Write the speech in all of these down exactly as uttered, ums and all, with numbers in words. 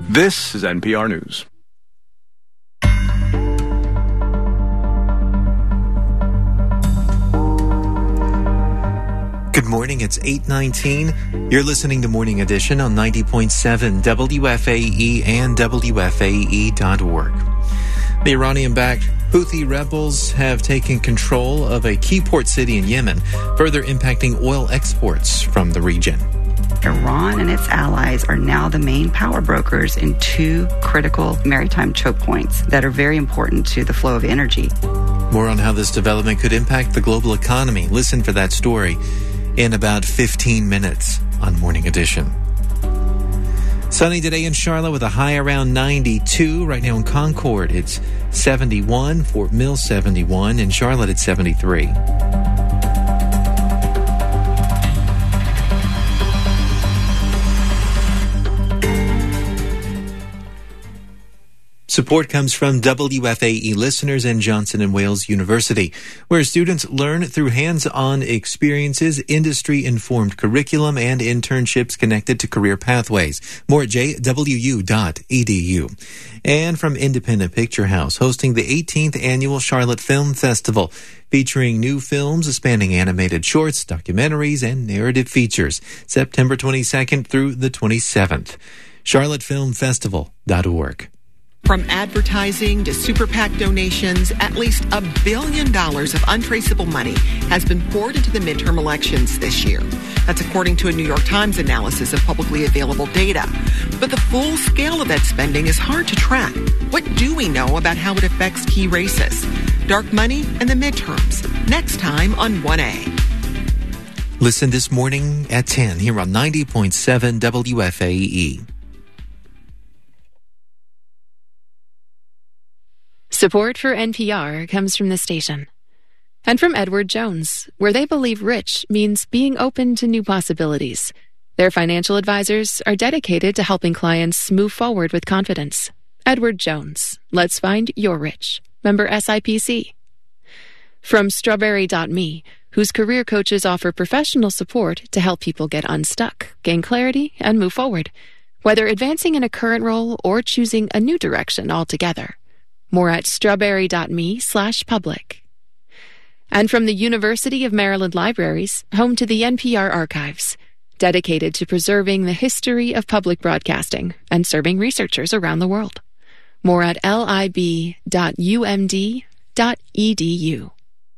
This is N P R News. Good morning, it's eight nineteen. You're listening to Morning Edition on ninety point seven W F A E and W F A E dot org. The Iranian-backed Houthi rebels have taken control of a key port city in Yemen, further impacting oil exports from the region. Iran and its allies are now the main power brokers in two critical maritime choke points that are very important to the flow of energy. More on how this development could impact the global economy. Listen for that story in about fifteen minutes on Morning Edition. Sunny today in Charlotte with a high around ninety-two. Right now in Concord, it's seventy-one. Fort Mill, seventy-one. In Charlotte, it's seventy-three. Support comes from W F A E listeners and Johnson and Wales University, where students learn through hands-on experiences, industry-informed curriculum, and internships connected to career pathways. More at j w u dot e d u. And from Independent Picture House, hosting the eighteenth Annual Charlotte Film Festival, featuring new films spanning animated shorts, documentaries, and narrative features, September twenty-second through the twenty-seventh. charlotte film festival dot org. From advertising to super PAC donations, at least a billion dollars of untraceable money has been poured into the midterm elections this year. That's according to a New York Times analysis of publicly available data. But the full scale of that spending is hard to track. What do we know about how it affects key races? Dark money and the midterms. Next time on one A. Listen this morning at ten here on ninety point seven W F A E. Support for N P R comes from the station and from Edward Jones, where they believe rich means being open to new possibilities. Their financial advisors are dedicated to helping clients move forward with confidence. Edward Jones, let's find your rich. Member S I P C. From Strawberry dot me, whose career coaches offer professional support to help people get unstuck, gain clarity, and move forward, whether advancing in a current role or choosing a new direction altogether. More at strawberry dot me slash public. And from the University of Maryland Libraries, home to the N P R Archives, dedicated to preserving the history of public broadcasting and serving researchers around the world. More at l i b dot u m d dot e d u.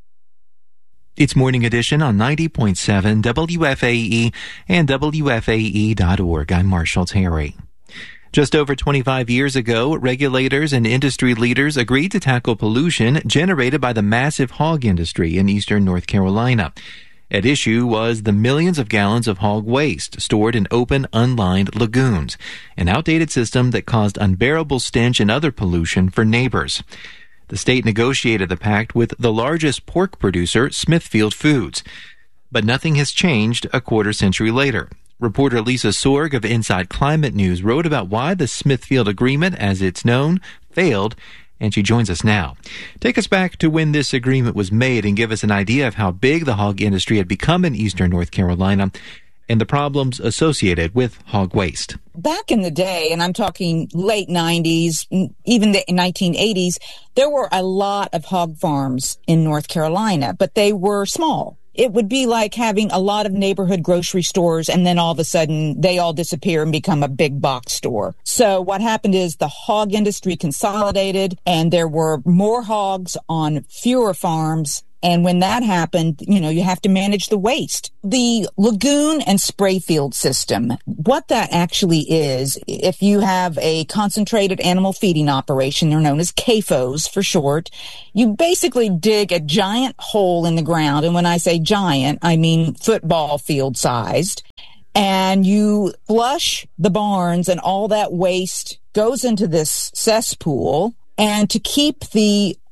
It's Morning Edition on ninety point seven W F A E and W F A E dot org. I'm Marshall Terry. Just over twenty-five years ago, regulators and industry leaders agreed to tackle pollution generated by the massive hog industry in eastern North Carolina. At issue was the millions of gallons of hog waste stored in open, unlined lagoons, an outdated system that caused unbearable stench and other pollution for neighbors. The state negotiated the pact with the largest pork producer, Smithfield Foods. But nothing has changed a quarter century later. Reporter Lisa Sorg of Inside Climate News wrote about why the Smithfield Agreement, as it's known, failed, and she joins us now. Take us back to when this agreement was made and give us an idea of how big the hog industry had become in eastern North Carolina and the problems associated with hog waste. Back in the day, and I'm talking late nineties, even the nineteen eighties, there were a lot of hog farms in North Carolina, but they were small. It would be like having a lot of neighborhood grocery stores and then all of a sudden they all disappear and become a big box store. So what happened is the hog industry consolidated and there were more hogs on fewer farms. And when that happened, you know, you have to manage the waste. The lagoon and spray field system, what that actually is, if you have a concentrated animal feeding operation, they're known as C A F Os for short, you basically dig a giant hole in the ground. And when I say giant, I mean football field sized. And you flush the barns and all that waste goes into this cesspool. And to keep the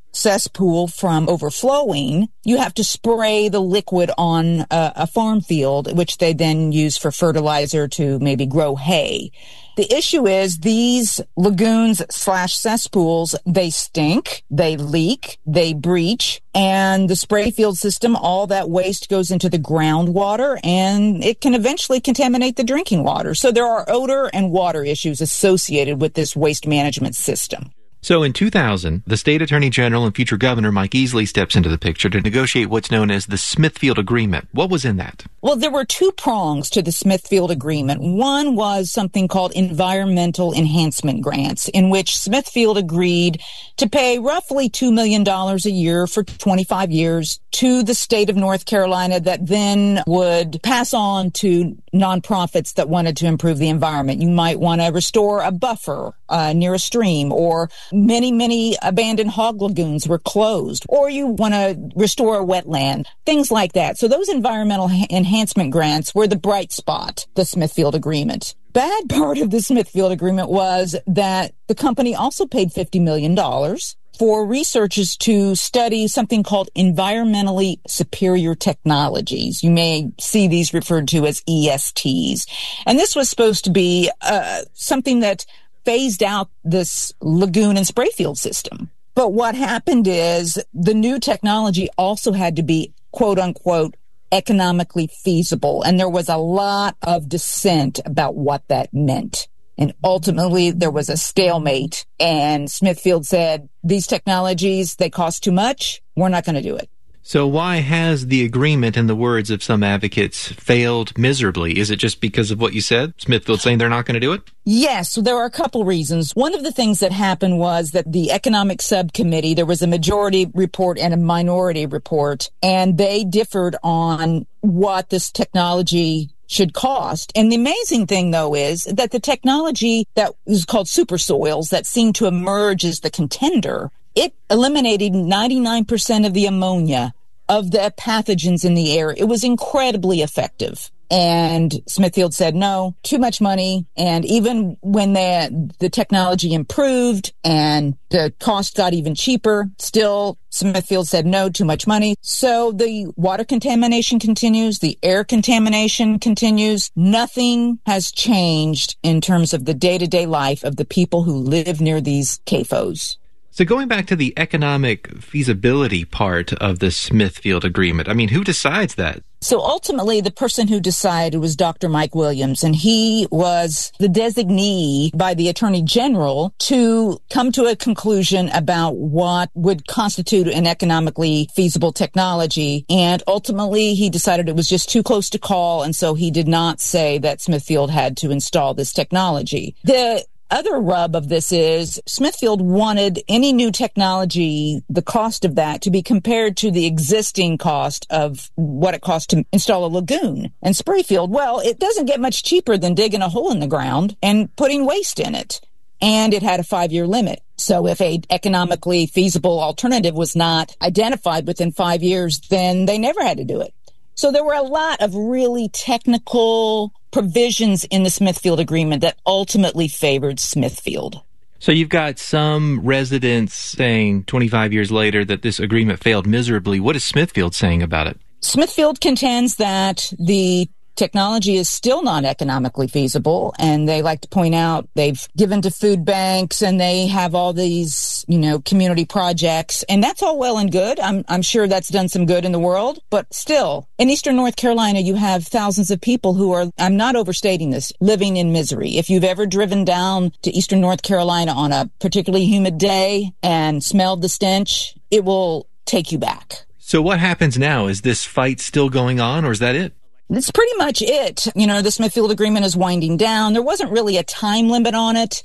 cesspool from overflowing, you have to spray the liquid on a, a farm field, which they then use for fertilizer to maybe grow hay. The issue is these lagoons slash cesspools, they stink, they leak, they breach, and the spray field system, all that waste goes into the groundwater, and it can eventually contaminate the drinking water. So there are odor and water issues associated with this waste management system. So in two thousand, the state attorney general and future governor Mike Easley steps into the picture to negotiate what's known as the Smithfield Agreement. What was in that? Well, there were two prongs to the Smithfield Agreement. One was something called environmental enhancement grants, in which Smithfield agreed to pay roughly two million dollars a year for twenty-five years to the state of North Carolina that then would pass on to nonprofits that wanted to improve the environment. You might want to restore a buffer uh, near a stream, or many, many abandoned hog lagoons were closed, or you want to restore a wetland, things like that. So those environmental ha- enhancement grants were the bright spot, the Smithfield Agreement. Bad part of the Smithfield Agreement was that the company also paid fifty million dollars for researchers to study something called environmentally superior technologies. You may see these referred to as E S Ts. And this was supposed to be uh, something that phased out this lagoon and spray field system. But what happened is the new technology also had to be, quote unquote, economically feasible. And there was a lot of dissent about what that meant. And ultimately, there was a stalemate, and Smithfield said, these technologies, they cost too much. We're not going to do it. So why has the agreement, in the words of some advocates, failed miserably? Is it just because of what you said? Smithfield saying they're not going to do it? Yes, so there are a couple reasons. One of the things that happened was that the Economic Subcommittee, there was a majority report and a minority report, and they differed on what this technology should cost. And the amazing thing, though, is that the technology that is called super soils that seemed to emerge as the contender, it eliminated ninety-nine percent of the ammonia of the pathogens in the air. It was incredibly effective. And Smithfield said, no, too much money. And even when the, the technology improved and the cost got even cheaper, still Smithfield said, no, too much money. So the water contamination continues. The air contamination continues. Nothing has changed in terms of the day-to-day life of the people who live near these C A F Os. So going back to the economic feasibility part of the Smithfield Agreement, I mean, who decides that? So ultimately, the person who decided was Doctor Mike Williams, and he was the designee by the Attorney General to come to a conclusion about what would constitute an economically feasible technology. And ultimately, he decided it was just too close to call, and so he did not say that Smithfield had to install this technology. The other rub of this is Smithfield wanted any new technology, the cost of that, to be compared to the existing cost of what it costs to install a lagoon and spray field. Well, it doesn't get much cheaper than digging a hole in the ground and putting waste in it. And it had a five-year limit. So if a economically feasible alternative was not identified within five years, then they never had to do it. So there were a lot of really technical provisions in the Smithfield Agreement that ultimately favored Smithfield. So you've got some residents saying twenty-five years later that this agreement failed miserably. What is Smithfield saying about it? Smithfield contends that the technology is still not economically feasible, and they like to point out they've given to food banks and they have all these, you know, community projects, and that's all well and good. I'm I'm sure that's done some good in the world, but still, in Eastern North Carolina, you have thousands of people who are, I'm not overstating this, living in misery. If you've ever driven down to Eastern North Carolina on a particularly humid day and smelled the stench, it will take you back. So what happens now? Is this fight still going on, or is that it? That's pretty much it. You know, the Smithfield Agreement is winding down. There wasn't really a time limit on it,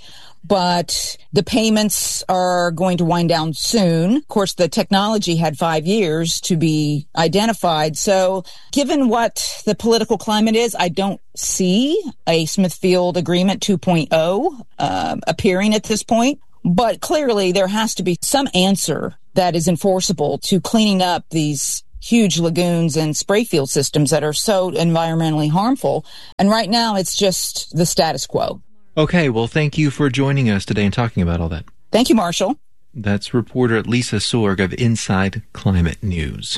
but the payments are going to wind down soon. Of course, the technology had five years to be identified. So given what the political climate is, I don't see a Smithfield Agreement two point oh uh, appearing at this point. But clearly, there has to be some answer that is enforceable to cleaning up these huge lagoons and spray field systems that are so environmentally harmful. And right now, it's just the status quo. Okay, well, thank you for joining us today and talking about all that. Thank you, Marshall. That's reporter Lisa Sorg of Inside Climate News.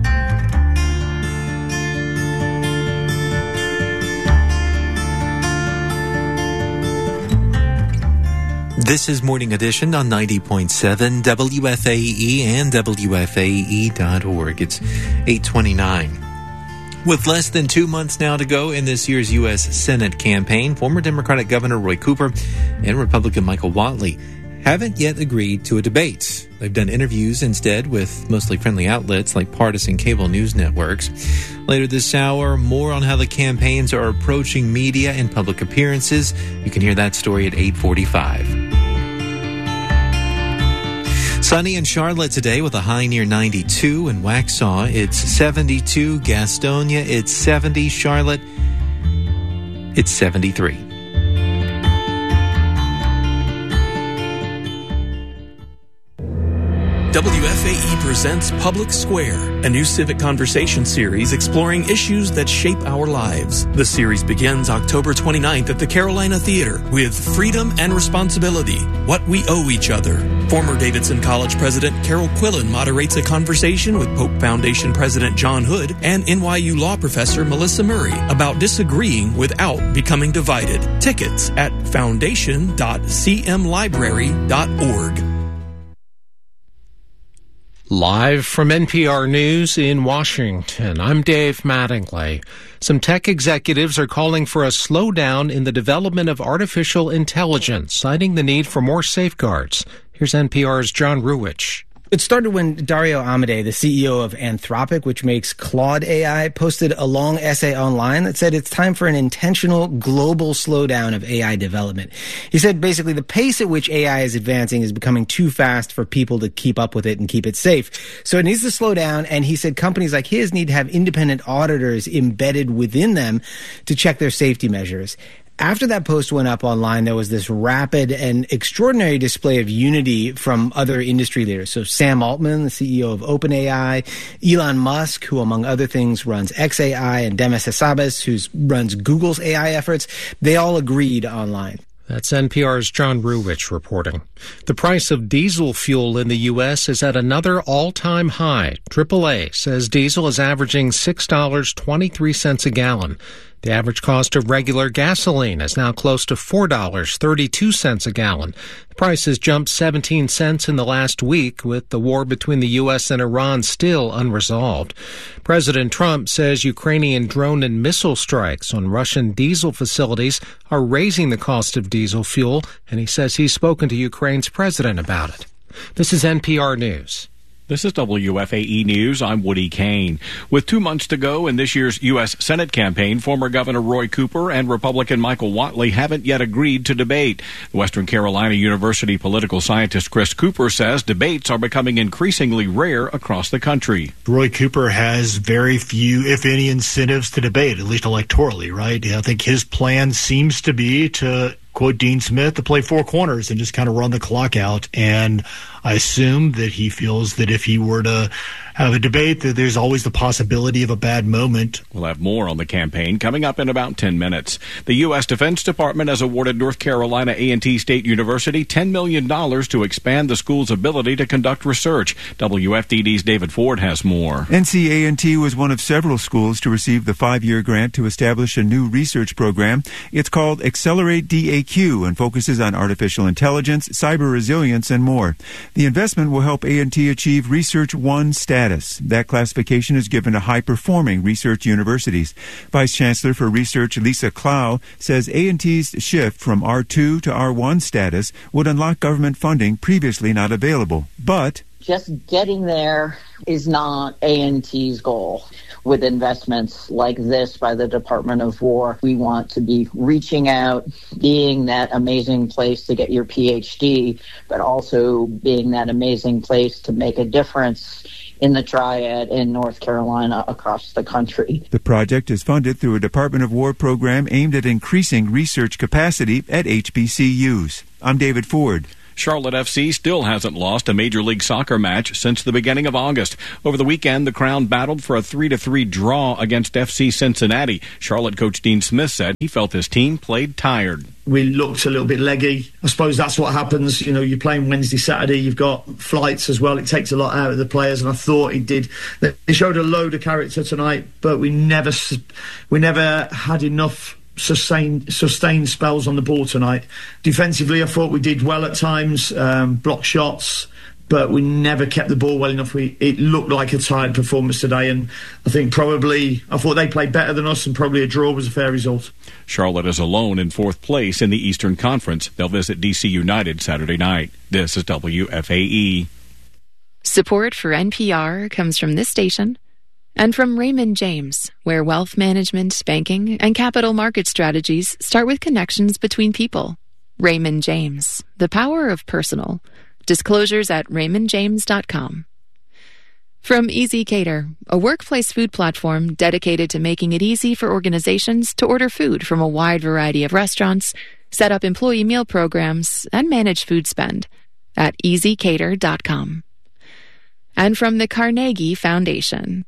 This is Morning Edition on ninety point seven W F A E and W F A E dot org. It's eight twenty-nine. With less than two months now to go in this year's U S Senate campaign, former Democratic Governor Roy Cooper and Republican Michael Whatley haven't yet agreed to a debate. They've done interviews instead with mostly friendly outlets like partisan cable news networks. Later this hour, more on how the campaigns are approaching media and public appearances. You can hear that story at eight forty-five. Sunny in Charlotte today with a high near ninety-two. In Waxhaw, it's seventy-two. Gastonia, it's seventy. Charlotte, it's seventy-three. W F A E presents Public Square, a new civic conversation series exploring issues that shape our lives. The series begins October twenty-ninth at the Carolina Theater with Freedom and Responsibility, What We Owe Each Other. Former Davidson College President Carol Quillen moderates a conversation with Pope Foundation President John Hood and N Y U law professor Melissa Murray about disagreeing without becoming divided. Tickets at foundation dot c m library dot org. Live from N P R News in Washington, I'm Dave Mattingly. Some tech executives are calling for a slowdown in the development of artificial intelligence, citing the need for more safeguards. Here's N P R's John Ruwitch. It started when Dario Amodei, the C E O of Anthropic, which makes Claude A I, posted a long essay online that said it's time for an intentional global slowdown of A I development. He said basically the pace at which A I is advancing is becoming too fast for people to keep up with it and keep it safe. So it needs to slow down, and he said companies like his need to have independent auditors embedded within them to check their safety measures. After that post went up online, there was this rapid and extraordinary display of unity from other industry leaders. So Sam Altman, the C E O of OpenAI, Elon Musk, who among other things runs X A I, and Demis Hassabis, who runs Google's A I efforts, they all agreed online. That's N P R's John Ruwitch reporting. The price of diesel fuel in the U S is at another all-time high. triple A says diesel is averaging six dollars and twenty-three cents a gallon. The average cost of regular gasoline is now close to four dollars and thirty-two cents a gallon. The price has jumped seventeen cents in the last week, with the war between the U S and Iran still unresolved. President Trump says Ukrainian drone and missile strikes on Russian diesel facilities are raising the cost of diesel fuel, and he says he's spoken to Ukraine's president about it. This is N P R News. This is W F A E News. I'm Woody Kane. With two months to go in this year's U S Senate campaign, former Governor Roy Cooper and Republican Michael Whatley haven't yet agreed to debate. Western Carolina University political scientist Chris Cooper says debates are becoming increasingly rare across the country. Roy Cooper has very few, if any, incentives to debate, at least electorally, right? I think his plan seems to be to, quote Dean Smith, to play four corners and just kind of run the clock out. And I assume that he feels that if he were to have a debate, that there's always the possibility of a bad moment. We'll have more on the campaign coming up in about ten minutes. The U S Defense Department has awarded North Carolina A and T State University ten million dollars to expand the school's ability to conduct research. W F D D's David Ford has more. N C A and T was one of several schools to receive the five-year grant to establish a new research program. It's called Accelerate D A Q and focuses on artificial intelligence, cyber resilience, and more. The investment will help A and T achieve Research One status. That classification is given to high-performing research universities. Vice Chancellor for Research Lisa Clow says A and T's shift from R two to R one status would unlock government funding previously not available. But just getting there is not A and T's goal. With investments like this by the Department of War, we want to be reaching out, being that amazing place to get your P H D, but also being that amazing place to make a difference in the triad in North Carolina across the country. The project is funded through a Department of War program aimed at increasing research capacity at H B C Us. I'm David Ford. Charlotte F C still hasn't lost a Major League Soccer match since the beginning of August. Over the weekend, the Crown battled for a three to three draw against F C Cincinnati. Charlotte coach Dean Smith said he felt his team played tired. We looked a little bit leggy. I suppose that's what happens. You know, you're playing Wednesday, Saturday, you've got flights as well. It takes a lot out of the players, and I thought he did. They showed a load of character tonight, but we never, we never had enough sustained sustained spells on the ball tonight. Defensively, I thought we did well at times, um, block shots, but we never kept the ball well enough. We, it looked like a tired performance today, and I think probably, I thought they played better than us, and probably a draw was a fair result. Charlotte is alone in fourth place in the Eastern Conference. They'll visit D C United Saturday night. This is W F A E. Support for N P R comes from this station and from Raymond James, where wealth management, banking, and capital market strategies start with connections between people. Raymond James, the power of personal. Disclosures at raymond james dot com. From Easy Cater, a workplace food platform dedicated to making it easy for organizations to order food from a wide variety of restaurants, set up employee meal programs, and manage food spend at easy cater dot com. And from the Carnegie Foundation.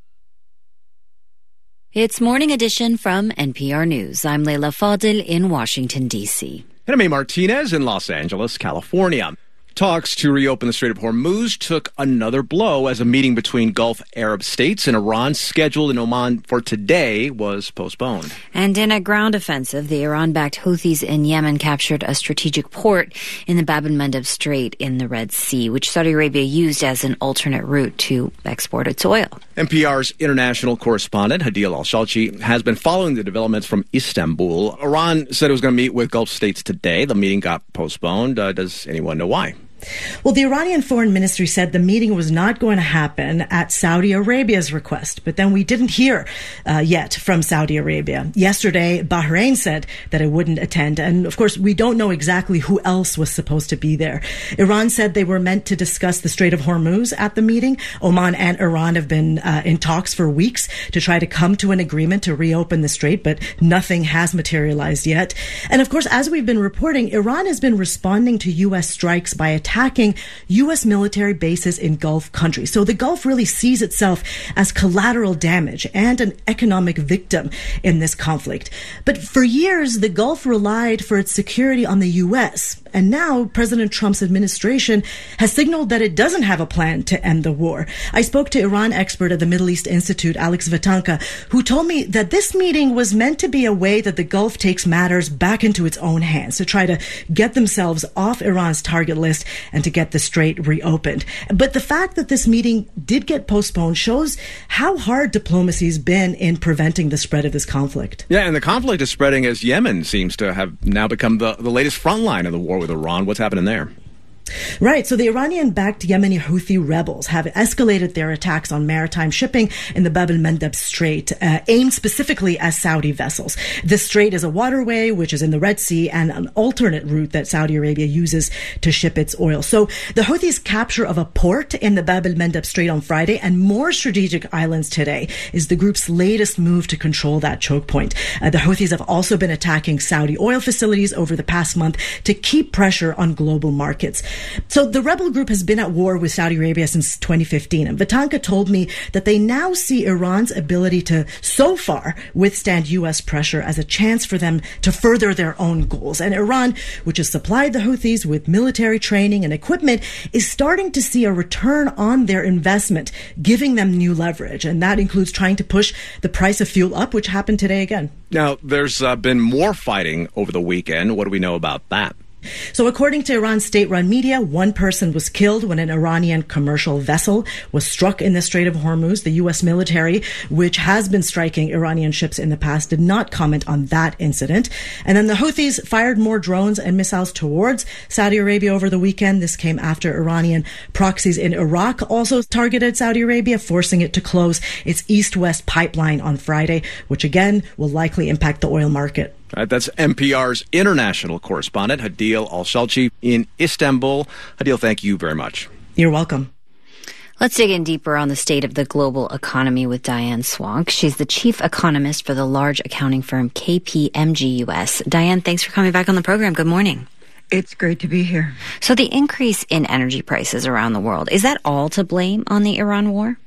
It's Morning Edition from N P R News. I'm Leila Fadil in Washington, D C. And I'm A. Martinez in Los Angeles, California. Talks to reopen the Strait of Hormuz took another blow as a meeting between Gulf Arab states and Iran scheduled in Oman for today was postponed. And in a ground offensive, the Iran-backed Houthis in Yemen captured a strategic port in the Bab el-Mandeb Strait in the Red Sea, which Saudi Arabia used as an alternate route to export its oil. N P R's international correspondent, Hadil Al-Shalchi, has been following the developments from Istanbul. Iran said it was going to meet with Gulf states today. The meeting got postponed. Uh, does anyone know why? Well, the Iranian Foreign Ministry said the meeting was not going to happen at Saudi Arabia's request, but then we didn't hear uh, yet from Saudi Arabia. Yesterday, Bahrain said that it wouldn't attend, and of course, we don't know exactly who else was supposed to be there. Iran said they were meant to discuss the Strait of Hormuz at the meeting. Oman and Iran have been uh, in talks for weeks to try to come to an agreement to reopen the strait, but nothing has materialized yet. And of course, as we've been reporting, Iran has been responding to U S strikes by attacking attacking U S military bases in Gulf countries. So the Gulf really sees itself as collateral damage and an economic victim in this conflict. But for years, the Gulf relied for its security on the U S. And now President Trump's administration has signaled that it doesn't have a plan to end the war. I spoke to Iran expert at the Middle East Institute, Alex Vatanka, who told me that this meeting was meant to be a way that the Gulf takes matters back into its own hands to try to get themselves off Iran's target list and to get the strait reopened. But the fact that this meeting did get postponed shows how hard diplomacy's been in preventing the spread of this conflict. Yeah, and the conflict is spreading as Yemen seems to have now become the, the latest front line of the war with Iran. What's happening there? Right. So the Iranian-backed Yemeni Houthi rebels have escalated their attacks on maritime shipping in the Bab el-Mandeb Strait, uh, aimed specifically at Saudi vessels. This strait is a waterway which is in the Red Sea and an alternate route that Saudi Arabia uses to ship its oil. So the Houthis' capture of a port in the Bab el-Mandeb Strait on Friday and more strategic islands today is the group's latest move to control that choke point. Uh, the Houthis have also been attacking Saudi oil facilities over the past month to keep pressure on global markets. So the rebel group has been at war with Saudi Arabia since twenty fifteen. And Vatanka told me that they now see Iran's ability to, so far, withstand U S pressure as a chance for them to further their own goals. And Iran, which has supplied the Houthis with military training and equipment, is starting to see a return on their investment, giving them new leverage. And that includes trying to push the price of fuel up, which happened today again. Now, there's uh, been more fighting over the weekend. What do we know about that? So according to Iran's state-run media, one person was killed when an Iranian commercial vessel was struck in the Strait of Hormuz. The U S military, which has been striking Iranian ships in the past, did not comment on that incident. And then the Houthis fired more drones and missiles towards Saudi Arabia over the weekend. This came after Iranian proxies in Iraq also targeted Saudi Arabia, forcing it to close its east-west pipeline on Friday, which again will likely impact the oil market. All right, that's N P R's international correspondent, Hadil Al-Shalchi in Istanbul. Hadil, thank you very much. You're welcome. Let's dig in deeper on the state of the global economy with Diane Swank. She's the chief economist for the large accounting firm K P M G U S. Diane, thanks for coming back on the program. Good morning. It's great to be here. So the increase in energy prices around the world, is that all to blame on the Iran war?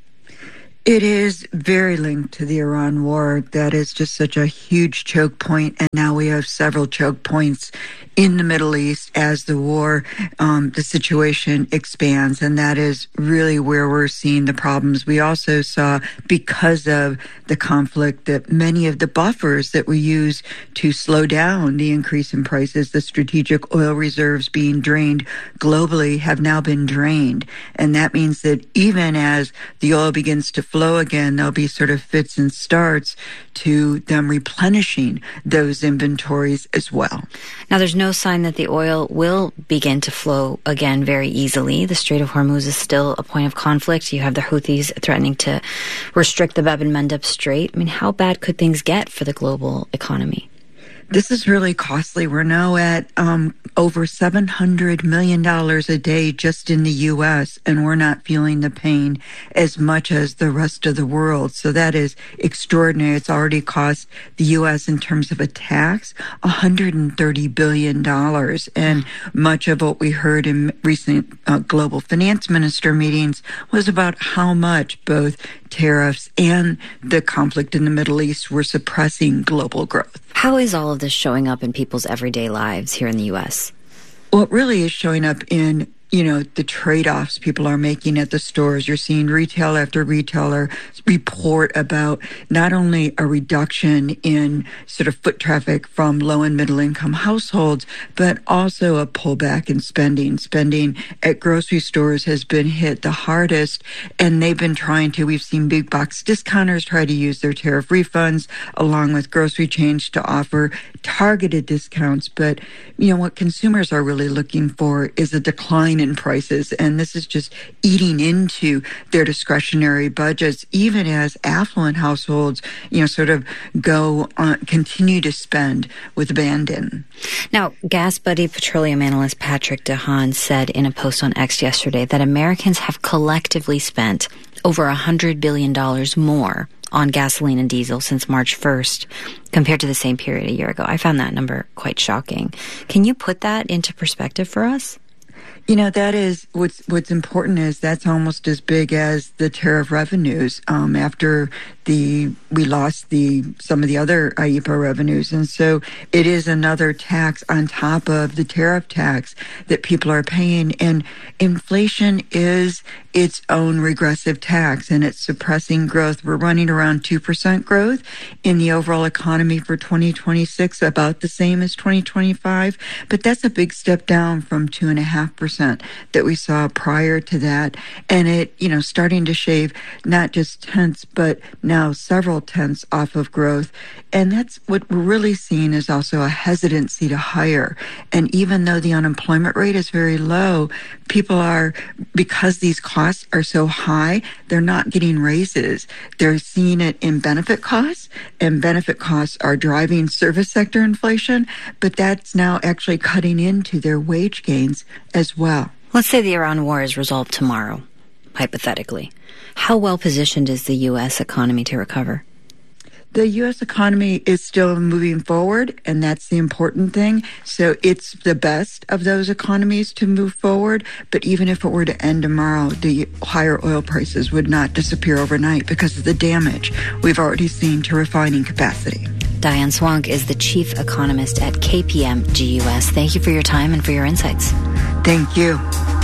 It is very linked to the Iran war. That is just such a huge choke point, and now we have several choke points in the Middle East as the war, um, the situation expands, and that is really where we're seeing the problems. We also saw, because of the conflict, that many of the buffers that we use to slow down the increase in prices, the strategic oil reserves being drained globally, have now been drained. And that means that even as the oil begins to flow again, there'll be sort of fits and starts to them replenishing those inventories as well. Now, there's no sign that the oil will begin to flow again very easily. The Strait of Hormuz is still a point of conflict. You have the Houthis threatening to restrict the Bab el-Mandeb Strait. I mean, how bad could things get for the global economy? This is really costly. We're now at um, over seven hundred million dollars a day just in the U S, and we're not feeling the pain as much as the rest of the world. So that is extraordinary. It's already cost the U S, in terms of a tax, one hundred thirty billion dollars. And much of what we heard in recent uh, global finance minister meetings was about how much both tariffs and the conflict in the Middle East were suppressing global growth. How is all of this showing up in people's everyday lives here in the U S? Well, it really is showing up in, you know, the trade-offs people are making at the stores. You're seeing retail after retailer report about not only a reduction in sort of foot traffic from low and middle income households, but also a pullback in spending. Spending at grocery stores has been hit the hardest, and they've been trying to, we've seen big box discounters try to use their tariff refunds along with grocery chains to offer targeted discounts. But, you know, what consumers are really looking for is a decline in prices, and this is just eating into their discretionary budgets, even as affluent households, you know, sort of go on, continue to spend with abandon. Now, Gas Buddy petroleum analyst Patrick DeHaan said in a post on X yesterday that Americans have collectively spent over one hundred billion dollars more on gasoline and diesel since March first compared to the same period a year ago. I found that number quite shocking. Can you put that into perspective for us? You know, that is what's what's important is that's almost as big as the tariff revenues. Um, after the we lost the some of the other I E P A revenues, and so it is another tax on top of the tariff tax that people are paying. And inflation is its own regressive tax, and it's suppressing growth. We're running around two percent growth in the overall economy for twenty twenty-six, about the same as twenty twenty-five. But that's a big step down from two and a half percent that we saw prior to that. And it, you know, starting to shave not just tenths, but now several tenths off of growth. And that's what we're really seeing is also a hesitancy to hire. And even though the unemployment rate is very low, people are, because these costs are so high, they're not getting raises. They're seeing it in benefit costs, and benefit costs are driving service sector inflation, but that's now actually cutting into their wage gains as well. Let's say the Iran war is resolved tomorrow, hypothetically. How well positioned is the U S economy to recover? The U S economy is still moving forward, and that's the important thing. So it's the best of those economies to move forward. But even if it were to end tomorrow, the higher oil prices would not disappear overnight because of the damage we've already seen to refining capacity. Diane Swonk is the chief economist at K P M G U S. Thank you for your time and for your insights. Thank you.